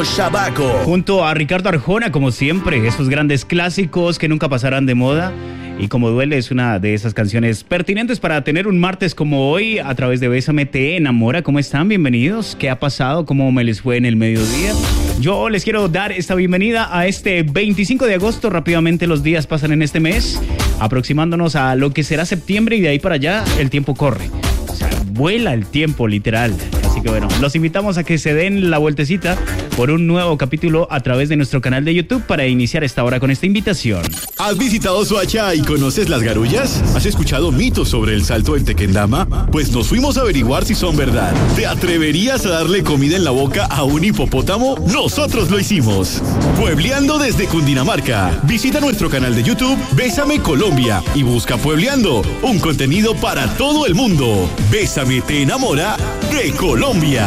Sergio Shabaco. Junto a Ricardo Arjona, como siempre, esos grandes clásicos que nunca pasarán de moda. Y Como Duele es una de esas canciones pertinentes para tener un martes como hoy a través de Bésame Te Enamora. ¿Cómo están? Bienvenidos. ¿Qué ha pasado? ¿Cómo me les fue en el mediodía? Yo les quiero dar esta bienvenida a este 25 de agosto. Rápidamente los días pasan en este mes, aproximándonos a lo que será septiembre, y de ahí para allá el tiempo corre. O sea, vuela el tiempo, literal. Así que bueno, los invitamos a que se den la vueltecita por un nuevo capítulo a través de nuestro canal de YouTube para iniciar esta hora con esta invitación. ¿Has visitado Soacha y conoces las garullas? ¿Has escuchado mitos sobre el salto en Tequendama? Pues nos fuimos a averiguar si son verdad. ¿Te atreverías a darle comida en la boca a un hipopótamo? Nosotros lo hicimos. Puebleando desde Cundinamarca. Visita nuestro canal de YouTube Bésame Colombia y busca Puebleando, un contenido para todo el mundo. Bésame Te Enamora de Colombia.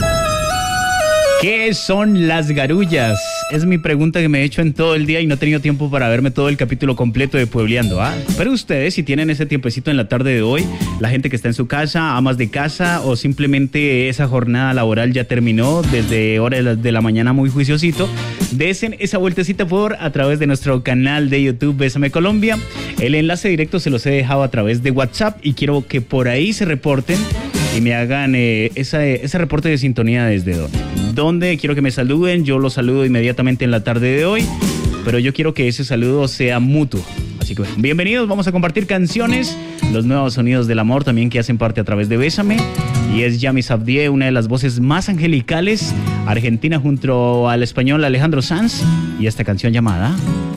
¿Qué son las garullas? Es mi pregunta que me he hecho en todo el día y no he tenido tiempo para verme todo el capítulo completo de Puebleando, ¿ah? Pero ustedes, si tienen ese tiempecito en la tarde de hoy, la gente que está en su casa, amas de casa, o simplemente esa jornada laboral ya terminó desde horas de la mañana muy juiciosito, desen esa vueltecita por a través de nuestro canal de YouTube Bésame Colombia. El enlace directo se los he dejado a través de WhatsApp y quiero que por ahí se reporten y me hagan ese reporte de sintonía desde dónde quiero que me saluden. Yo los saludo inmediatamente en la tarde de hoy, pero yo quiero que ese saludo sea mutuo. Así que bueno, bienvenidos, vamos a compartir canciones, los nuevos sonidos del amor también que hacen parte a través de Bésame. Y es Yami Sabdié, una de las voces más angelicales, argentina, junto al español Alejandro Sanz, y esta canción llamada